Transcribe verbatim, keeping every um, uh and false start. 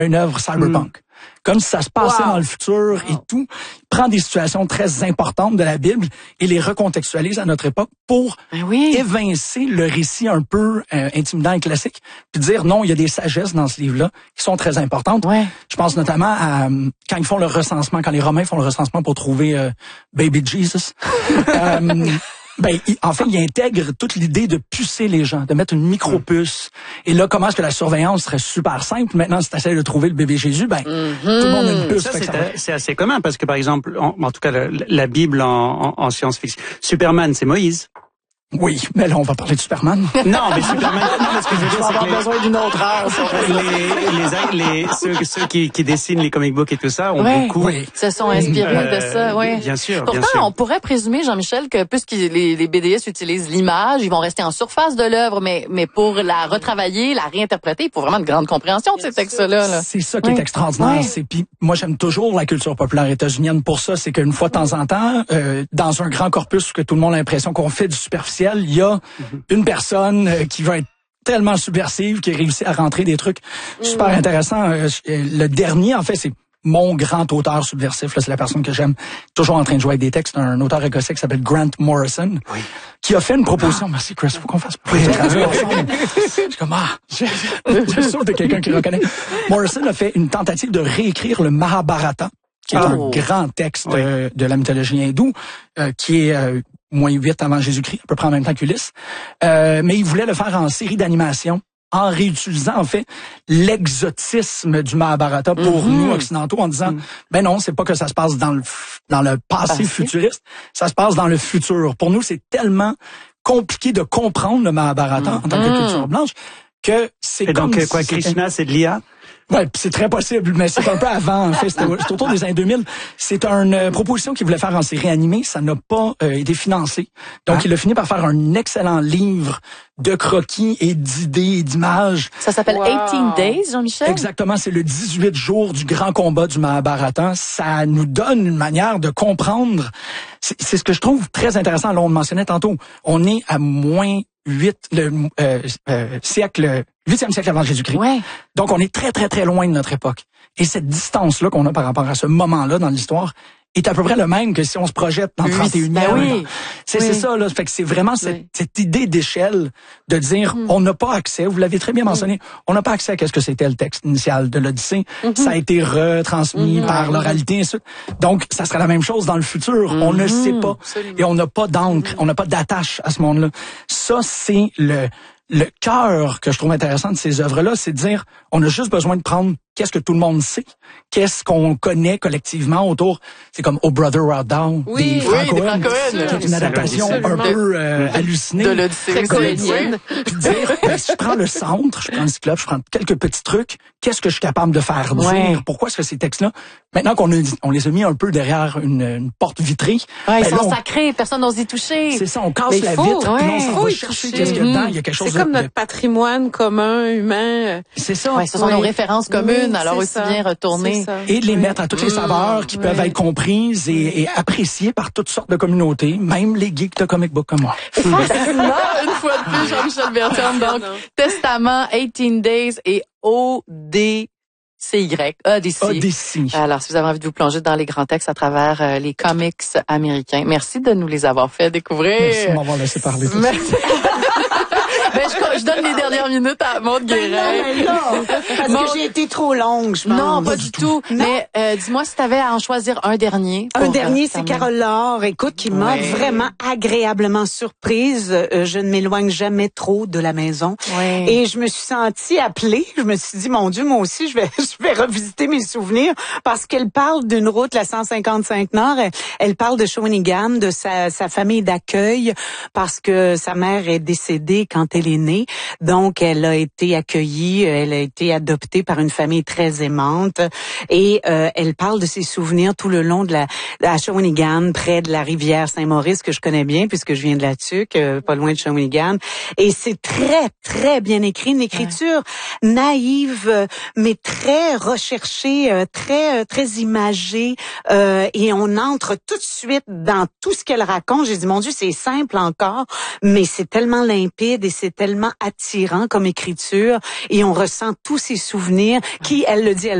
une œuvre cyberpunk. Mm. Comme si ça se passait wow. dans le futur wow. et tout. Il prend des situations très importantes de la Bible et les recontextualise à notre époque pour ben oui. évincer le récit un peu euh, intimidant et classique, puis dire non, il y a des sagesses dans ce livre-là qui sont très importantes. Ouais. Je pense notamment à quand ils font le recensement, quand les Romains font le recensement pour trouver euh, Baby Jesus. euh, Ben, il, en fait, il intègre toute l'idée de pucer les gens, de mettre une micro-puce. Et là, comment est-ce que la surveillance serait super simple? Maintenant, si tu essaies de trouver le bébé Jésus, ben, mm-hmm. tout le monde a une puce. Ça, c'est, a, c'est assez commun parce que, par exemple, en, en tout cas, la, la Bible en, en, en science-fiction, Superman, c'est Moïse. Oui, mais là, on va parler de Superman. Non, mais Superman, non, mais ce que je veux dire, c'est que les, besoin d'une autre heure. les, les, les, ceux, ceux qui, qui dessinent les comic books et tout ça ont ouais, beaucoup. Oui. Se sont inspirés euh, de ça, oui. Bien sûr, Pourtant, bien sûr. on pourrait présumer, Jean-Michel, que puisque les, les B D S utilisent l'image, ils vont rester en surface de l'œuvre, mais, mais pour la retravailler, la réinterpréter, il faut vraiment une grande compréhension de ces textes-là, là. C'est ça qui oui. est extraordinaire. Oui. C'est, puis moi, j'aime toujours la culture populaire états-unienne pour ça. C'est qu'une fois de temps en temps, euh, dans un grand corpus que tout le monde a l'impression qu'on fait du superficiel, il y a une personne euh, qui va être tellement subversive, qui réussit à rentrer des trucs super mmh. intéressants. Euh, le dernier, en fait, c'est mon grand auteur subversif. Là, c'est la personne que j'aime, toujours en train de jouer avec des textes. Un auteur écossais qui s'appelle Grant Morrison, oui. qui a fait une proposition. Ah. Merci, Chris, faut qu'on fasse plus de radio ensemble. Je suis comme, ah, j'ai sûr de quelqu'un qui reconnaît. Morrison a fait une tentative de réécrire le Mahabharata, qui est oh. un grand texte oui. euh, de la mythologie hindoue, euh, qui est euh, moins huit avant Jésus-Christ, à peu près en même temps qu'Ulysse. Euh, mais il voulait le faire en série d'animation, en réutilisant, en fait, l'exotisme du Mahabharata pour mm-hmm. nous, occidentaux, en disant, mm. ben non, c'est pas que ça se passe dans le, dans le passé ah, futuriste, ça se passe dans le futur. Pour nous, c'est tellement compliqué de comprendre le Mahabharata mm. en tant que culture blanche que c'est Et comme donc, si quoi, Krishna, c'est de l'I A? Ouais, c'est très possible, mais c'est un peu avant, en fait. C'était, c'était autour des années deux mille. C'est une euh, proposition qu'il voulait faire en série animée. Ça n'a pas euh, été financé. Donc, ah. il a fini par faire un excellent livre de croquis et d'idées et d'images. Ça s'appelle wow. eighteen days, Jean-Michel? Exactement. C'est le dix-huit jours du grand combat du Mahabharata. Ça nous donne une manière de comprendre. C'est, c'est ce que je trouve très intéressant. Là, on le mentionnait tantôt. On est à moins huit, le euh, euh, siècle, huitième siècle avant Jésus-Christ. Ouais. Donc, on est très, très, très loin de notre époque. Et cette distance-là qu'on a par rapport à ce moment-là dans l'histoire est à peu près le même que si on se projette dans le trente et unième. Ben oui. C'est, oui. c'est ça, là. Fait que c'est vraiment cette, oui. cette idée d'échelle de dire, mm. on n'a pas accès, vous l'avez très bien mentionné, mm. on n'a pas accès à qu'est-ce que c'était le texte initial de l'Odyssée. Mm-hmm. Ça a été retransmis mm-hmm. par l'oralité, et ainsi de suite. Donc, ça sera la même chose dans le futur. Mm-hmm. On ne sait pas. Absolument. Et on n'a pas d'encre, mm-hmm. on n'a pas d'attache à ce monde-là. Ça, c'est le, le cœur que je trouve intéressant de ces œuvres-là, c'est de dire, on a juste besoin de prendre qu'est-ce que tout le monde sait, qu'est-ce qu'on connaît collectivement autour. C'est comme Oh Brother Art Thou oui, des Frank oui, Cohen, des Frank Cohen. qui est une adaptation un peu euh, hallucinée. De l'Odyssée cohénienne. Puis dire, ben, si je prends le centre, je prends le cyclope, je prends quelques petits trucs, qu'est-ce que je suis capable de faire dire? Ouais. Pourquoi est-ce que ces textes-là, maintenant qu'on a, on les a mis un peu derrière une, une porte vitrée. Ouais, ben, ils sont là, on, sacrés, personne n'ose y toucher. C'est ça, on casse Mais la faut, vitre, ouais, puis on s'en va y chercher toucher. qu'est-ce qu'il y a dedans. Il y a quelque chose C'est comme de, notre patrimoine commun, humain. C'est ça. Ouais, ce sont oui. nos références communes, oui, alors aussi ça. bien retourner. Et de les oui. mettre à toutes les saveurs qui oui. peuvent être comprises et, et appréciées par toutes sortes de communautés, même les geeks de comic book comme moi. Effectivement, une fois de plus, Jean-Michel Bertrand. Donc, Testament, eighteen days et O D C Y, Odyssey. Odyssey. Alors, si vous avez envie de vous plonger dans les grands textes à travers euh, les comics américains, merci de nous les avoir fait découvrir. Merci de m'avoir laissé parler. Merci. Ben, je, je donne les dernières minutes à Maude Guérin. Non, non, parce Maude... que j'ai été trop longue, je pense. Non, pas, pas du tout. tout. Mais euh, dis-moi si tu avais à en choisir un dernier. Un dernier, euh, c'est Carole Laure, écoute, qui m'a ouais. vraiment agréablement surprise. Euh, je ne m'éloigne jamais trop de la maison. Ouais. Et je me suis sentie appelée. Je me suis dit, mon Dieu, moi aussi, je vais, je vais revisiter mes souvenirs parce qu'elle parle d'une route, la cent cinquante-cinq Nord. Elle, elle parle de Shawinigan, de sa, sa famille d'accueil parce que sa mère est décédée quand elle est née. Donc, elle a été accueillie, elle a été adoptée par une famille très aimante. Et euh, elle parle de ses souvenirs tout le long de la à Shawinigan, près de la rivière Saint-Maurice, que je connais bien puisque je viens de la Tuque, euh, pas loin de Shawinigan. Et c'est très, très bien écrit, une écriture ouais. naïve, mais très recherchée, euh, très, très imagée. Euh, et on entre tout de suite dans tout ce qu'elle raconte. J'ai dit, mon Dieu, c'est simple encore, mais c'est tellement limpide et c'est c'est tellement attirant comme écriture et on ressent tous ces souvenirs qui, elle le dit, elle